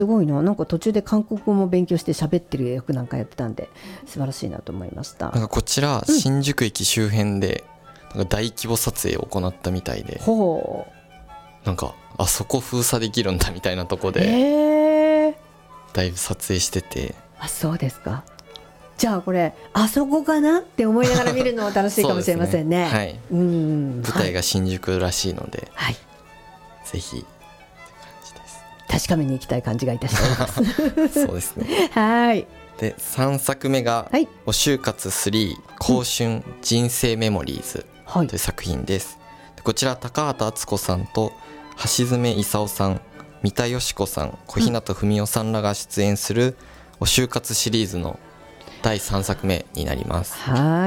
すごいな、なんか途中で韓国語も勉強して喋ってる役なんかやってたんで素晴らしいなと思いました。 なんかこちら新宿駅周辺でなんか大規模撮影を行ったみたいで、 ほなんかあそこ封鎖できるんだみたいなとこう。 でだいぶ撮影してて、 あ、そうですか。じゃあこれあそこかなって思いながら見るのも楽しいかもしれませんね。 はい、 うん舞台が新宿らしいので、 はい、 ぜひって感じです。 確かめに行きたい感じがいたしておりますそうですね。 はい。 で3作目がはい 「お就活3香春人生メモリーズ」 はいという作品です。でこちら高畑敦子さんと橋爪功さん、三田佳子さん、小日向文世さんらが出演するお就活シリーズの第3作目になります。 はい。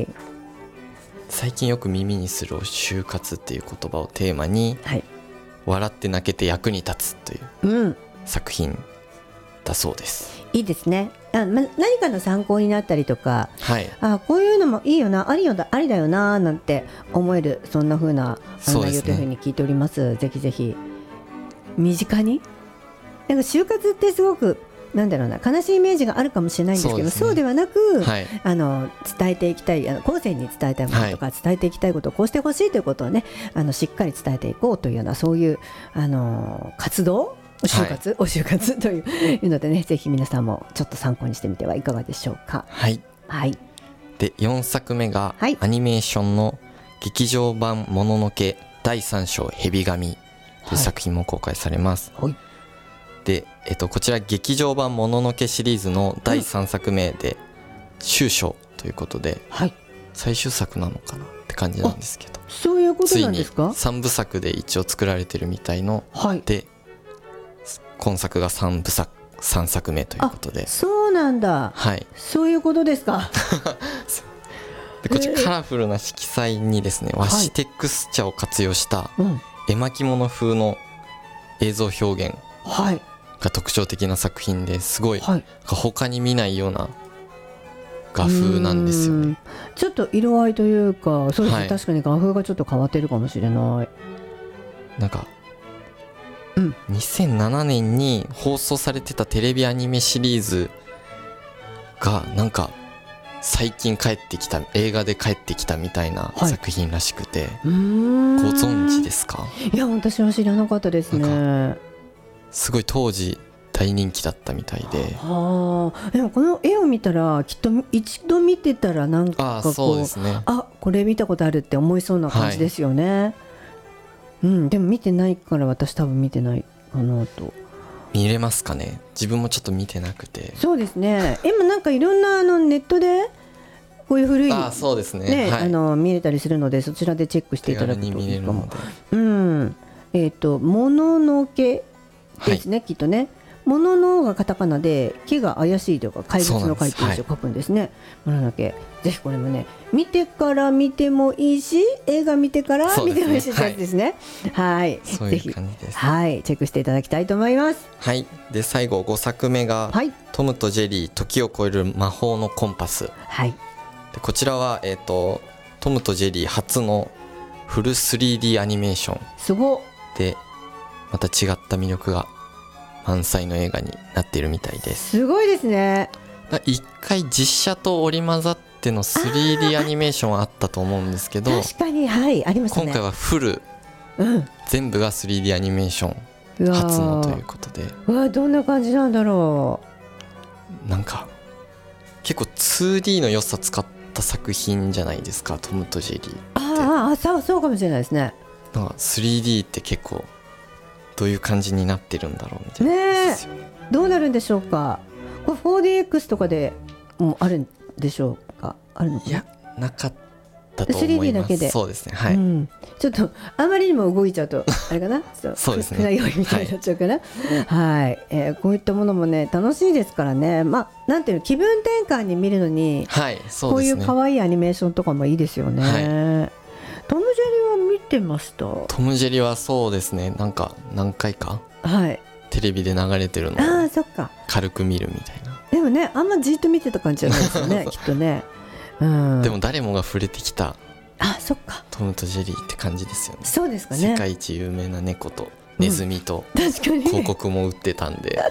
最近よく耳にするお就活っていう言葉をテーマに、 はい。 笑って泣けて役に立つといううん。 作品だそうです。 いいですね。何かの参考になったりとか、 はいこういうのもいいよな、ありだよななんて思える、そんな風なそうですね内容という風に聞いております。ぜひぜひ身近に、なんか就活ってすごくなんだろうな、悲しいイメージがあるかもしれないんですけど、そうではなく、 はい伝えていきたい、後世に伝えたいものとか、伝えていきたいことをこうしてほしいということをね、しっかり伝えていこうというような、そういう活動、お就活というのでね、ぜひ皆さんもちょっと参考にしてみてはいかがでしょうか。 はいはい。 で4作目がはいアニメーションの劇場版もののけ第3章蛇神という作品も公開されます。 はい。 で、こちら劇場版もののけシリーズの第3作目で終章ということで、 はい。 最終作なのかなって感じなんですけど、 そういうことついになんですか。 3部作で一応作られてるみたいのはい。 で、今作が3作目ということで、 そうなんだ。 はいそういうことですか。 でこっちカラフルな色彩にですね、和紙テクスチャを活用したうん。 絵巻物風の映像表現はい。 が特徴的な作品ですごいはい。 他に見ないような画風なんですよね。 ちょっと色合いというか、そうですね、 はい確かに画風がちょっと変わってるかもしれない。 なんか、 うん 2007年に放送されてたテレビアニメシリーズがなんか最近帰ってきた、映画で帰ってきたみたいなはい作品らしくて、 ご存知ですか？ いや、私は知らなかったですね。 すごい当時大人気だったみたいで、 でもこの絵を見たらきっと一度見てたらなんかこう、 そうですね。 これ見たことあるって思いそうな感じですよね。うん、でも見てないから私多分見てないかなと。 見れますかね？自分もちょっと見てなくて。 そうですね。今なんかいろんなネットでこういう古いそうですね。はい、 見れたりするので、そちらでチェックしていただくといいかも。 手軽に見れるのうん。もののけですね、きっとね。もののがカタカナで、木が怪しいとか怪物の怪っていう字を書くんですね。もののけ。ぜひこれもね、見てから見てもいいし、映画見てから見てもいいしってやつですね。はい。 そういう感じです。 はい、チェックしていただきたいと思います。 はい。で最後5作目が、 はい。 トムとジェリー時を超える魔法のコンパス。 はい。 でこちらはトムとジェリー初のフル 3D アニメーションすごっ。 でまた違った魅力が満載の映画になっているみたいです。 すごいですね。 一回実写と織り交ざっての 3D アニメーションはあったと思うんですけど、 確かに、はい、ありましたね。 今回はフル、全部が 3D アニメーション初のということで、 どんな感じなんだろなんか結構 2D の良さ使った作品じゃないですか、トムとジェリー。 そうかもしれないですね。 なんか 3D って結構どういう感じになってるんだろうみたいなですよね。 どうなるんでしょうか。これ 4DX とかでもあるんでしょうか。あるのかな。 いや、なかったと思います。 3D だけで。 そうですね、はい、 ちょっとあまりにも動いちゃうとあれかなそうですね、 船酔いみたいになっちゃうかな。はい、こういったものもね楽しいですからね。なんていうの、気分転換に見るのに、 はい、そうですね、 こういう可愛いアニメーションとかもいいですよね。トム・ジェリーは見てました。 トム・ジェリーはそうですね、なんか何回かテレビで流れてるのをそっか、 軽く見るみたいな。 でもね、あんまじっと見てた感じじゃないですよねきっとね。 でも誰もが触れてきたそっか、 トムとジェリーって感じですよね。 そうですかね。 世界一有名な猫とネズミと確かに広告も売ってたんで、